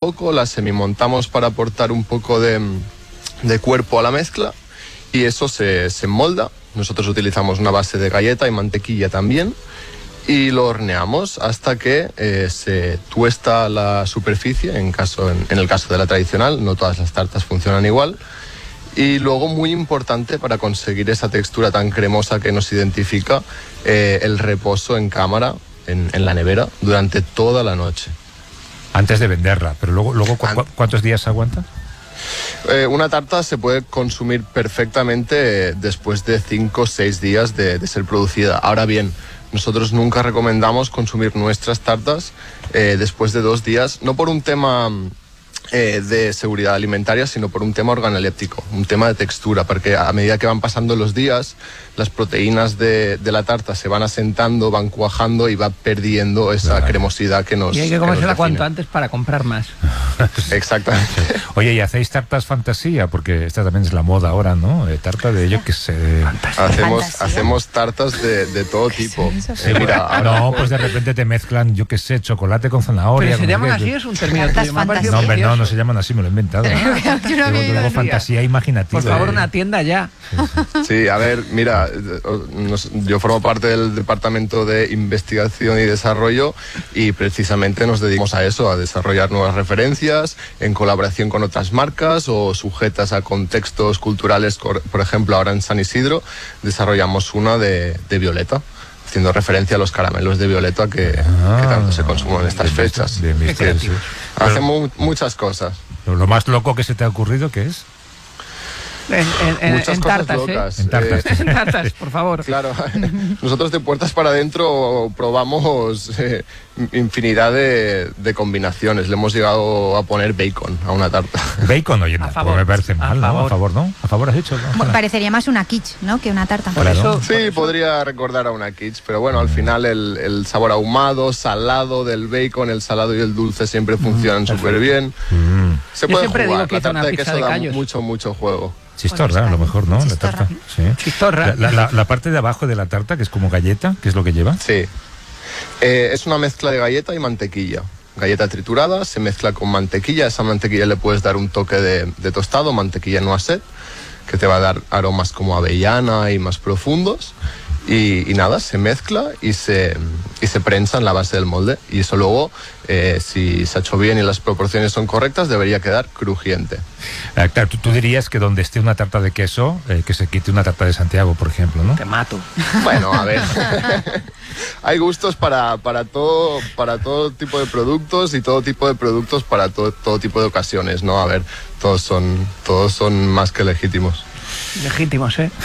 poco, la semimontamos para aportar un poco de cuerpo a la mezcla y eso se molda. Nosotros utilizamos una base de galleta y mantequilla también y lo horneamos hasta que se tuesta la superficie, en el caso de la tradicional. No todas las tartas funcionan igual. Y luego, muy importante para conseguir esa textura tan cremosa que nos identifica, el reposo en cámara, en la nevera, durante toda la noche. Antes de venderla, pero luego ¿cuántos días aguanta? Una tarta se puede consumir perfectamente después de 5 o 6 días de ser producida. Ahora bien, nosotros nunca recomendamos consumir nuestras tartas después de 2 días, no por un tema de seguridad alimentaria, sino por un tema organoléptico, un tema de textura, porque a medida que van pasando los días, las proteínas de la tarta se van asentando, van cuajando y va perdiendo esa cremosidad que nos... Y hay que comérsela cuanto antes para comprar más. Exactamente. Oye, ¿y hacéis tartas fantasía? Porque esta también es la moda ahora, ¿no? Tarta de, yo qué sé... Hacemos tartas de todo tipo. Mira, no, pues de repente te mezclan, yo qué sé, chocolate con zanahoria. ¿Pero se llaman así? ¿Es un término tuyo? No, hombre, no se llaman así, me lo he inventado. Luego fantasía imaginativa. Por favor, una tienda ya. Sí, a ver, mira, yo formo parte del departamento de investigación y desarrollo y precisamente nos dedicamos a eso, a desarrollar nuevas referencias en colaboración con otras marcas o sujetas a contextos culturales. Por ejemplo, ahora en San Isidro desarrollamos una de Violeta, haciendo referencia a los caramelos de Violeta que tanto se consumen en estas fechas. Hacemos muchas cosas. Lo más loco que se te ha ocurrido, ¿qué es? Muchas en cosas tartas, locas. En tartas, por favor. Claro, nosotros de puertas para adentro probamos infinidad de combinaciones. Le hemos llegado a poner bacon a una tarta. Bacon, oye, no, me parece mal, ¿no? A favor, ¿no? A favor has dicho, ¿no? Bueno, parecería más una quiche, ¿no? Que una tarta. Claro. Sí, podría recordar a una quiche, pero bueno, al final el sabor ahumado, salado del bacon, el salado y el dulce siempre funcionan súper bien. Se puede jugar. La tarta de queso da mucho juego. Chistorra, a lo mejor, ¿no? Chistorra. La tarta. Sí. Chistorra. La parte de abajo de la tarta, que es como galleta, ¿qué es lo que lleva? Sí. Es una mezcla de galleta y mantequilla. Galleta triturada, se mezcla con mantequilla. A esa mantequilla le puedes dar un toque de tostado, mantequilla noisette, que te va a dar aromas como avellana y más profundos. Y nada, se mezcla y se prensa en la base del molde. Y eso luego, si se ha hecho bien y las proporciones son correctas, debería quedar crujiente. Claro, tú dirías que donde esté una tarta de queso, que se quite una tarta de Santiago, por ejemplo, ¿no? Te mato. Bueno, a ver. Hay gustos para todo tipo de productos y todo tipo de productos para todo tipo de ocasiones, ¿no? A ver, todos son más que legítimos. Legítimos, ¿eh?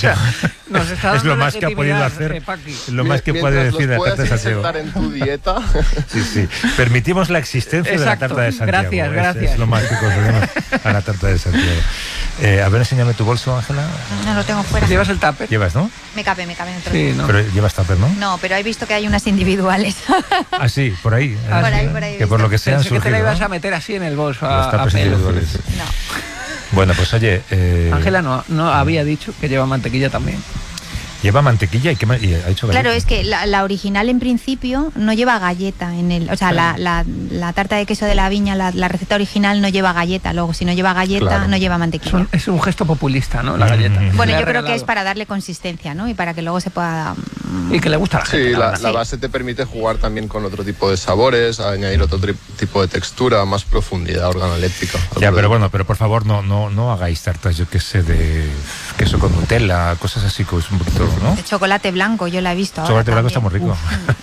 Es lo más que ha podido hacer, lo más que puede decir la tarta de Santiago. En tu dieta. Sí. Permitimos la existencia de la tarta de Santiago. Gracias. Es lo más que concedemos a la tarta de Santiago. A ver, enséñame tu bolso, Ángela. No lo tengo fuera. ¿Llevas el tupper? ¿Llevas, no? Me cabe dentro. Sí, ¿no? Pero llevas tupper, ¿no? No, pero he visto que hay unas individuales. Ah, sí, por ahí. Por ahí. Que por lo que sea han Pensé que te la surgido, ibas ¿no? a meter así en el bolso. Los tuppers individuales. No. Bueno, pues oye... Ángela no había dicho que lleva mantequilla también. Lleva mantequilla y ha hecho galleta. Claro, es que la original en principio no lleva galleta en el, o sea, la tarta de queso de la viña, la receta original no lleva galleta. Luego, si no lleva galleta, no lleva mantequilla. Es un gesto populista, ¿no? La galleta. Bueno, yo creo que es para darle consistencia, ¿no? Y para que luego se pueda... Y que le gusta a la gente. Sí, la base te permite jugar también con otro tipo de sabores, añadir otro tipo de textura, más profundidad organoléptica. Ya, pero bueno, pero por favor no hagáis tartas, yo qué sé, de queso con Nutella, cosas así, pues un poquito, ¿no? De chocolate blanco, yo la he visto ahora. Chocolate blanco está muy rico.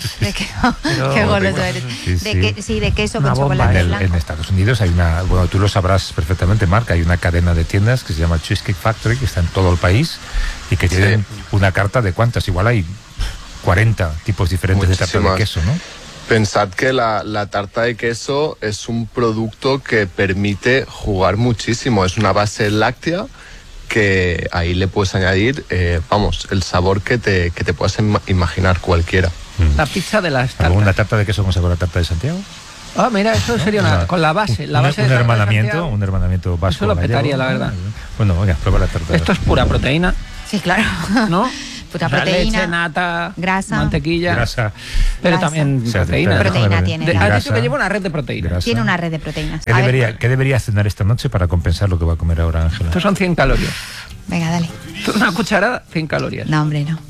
Qué goloso eres. De queso con chocolate blanco. En Estados Unidos hay una, bueno, tú lo sabrás perfectamente, Marc, hay una cadena de tiendas que se llama Cheesecake Factory, que está en todo el país y que tienen una carta de ¿cuántas? Igual hay 40 tipos diferentes de tarta de queso, ¿no? Pensad que la tarta de queso es un producto que permite jugar muchísimo. Es una base láctea que ahí le puedes añadir, el sabor que te puedas imaginar cualquiera. La pizza de las tartas. ¿Alguna tarta de queso con sabor a tarta de Santiago? Ah, mira, eso sería con la base. Un hermanamiento vasco. Eso lo petaría, la verdad. Bueno, oiga, prueba la tarta. Esto es pura proteína. Sí, claro. ¿No? Puta O sea, proteína, leche, nata, grasa. mantequilla. Grasa. Pero Grasa. también O sea, proteína. Proteína tiene. Has grasa, dicho que lleva una red de proteínas. grasa. Tiene una red de proteínas. ¿Qué A ver, debería cenar esta noche para compensar lo que va a comer ahora Ángela? Estos son 100 calorías. venga, dale. Una cucharada, 100 calorías. No, hombre, no.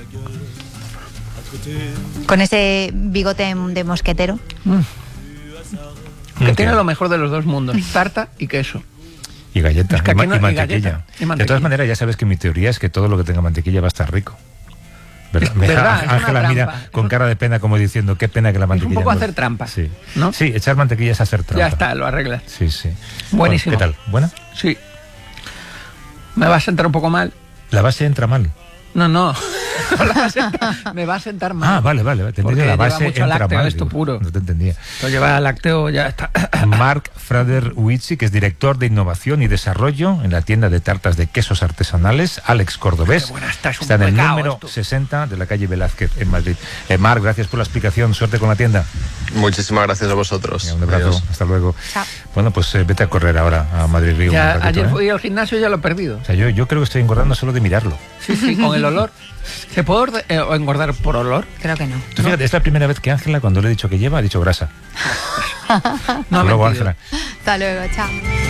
Con ese bigote de mosquetero. Que Ok. tiene lo mejor de los dos mundos, tarta y queso. Y galleta, Es que y, aquí no- y mantequilla. galleta, y De mantequilla. todas maneras, ya sabes que mi teoría es que todo lo que tenga mantequilla va a estar rico. ¿Verdad? Es verdad, es una Ángela mira trampa. con cara de pena como diciendo, qué pena que la mantequilla... poco no- hacer trampa, Sí. ¿no? Sí, echar mantequilla es hacer trampa. Ya está, lo arreglas. Sí, sí. Buenísimo. Bueno, ¿qué tal? ¿Buena? Sí. Me va a sentar un poco mal. La base entra mal. No, no. Me va a sentar mal. Ah, vale. Te entendí, Porque la lleva base mucho entra lácteo, mal. esto digo, puro. No te entendía. Esto lleva lácteo, ya está. Mark Frader-Witzy, que es director de innovación y desarrollo en la tienda de tartas de quesos artesanales, Alex Cordobés. Qué buena está, es un Está en el pecado número esto. 60 de la calle Velázquez en Madrid. Mark, gracias por la explicación. Suerte con la tienda. Muchísimas gracias a vosotros. Un abrazo. Adiós. Hasta luego. Chao. Bueno, pues vete a correr ahora a Madrid-Río. Ya, un ratito, ayer ¿eh? fui al gimnasio y ya lo he perdido. O sea, yo creo que estoy engordando solo de mirarlo. Sí, sí, con el olor. ¿Se puede engordar por olor? Creo que no. Tú fíjate, es la primera vez que Ángela, cuando le he dicho que lleva, ha dicho grasa. No, Hasta luego, mentido. Ángela. Hasta luego, chao.